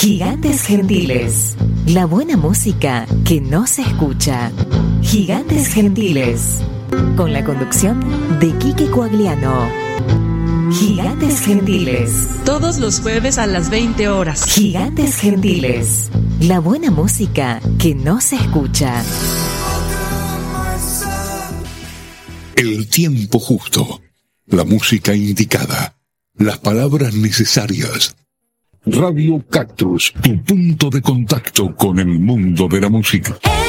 Gigantes Gentiles. La buena música que no se escucha. Gigantes Gentiles. Con la conducción de Quique Coagliano. Gigantes Gentiles. Todos los jueves a las 20 horas. Gigantes Gentiles. La buena música que no se escucha. El tiempo justo. La música indicada. Las palabras necesarias. Radio Cactus, tu punto de contacto con el mundo de la música.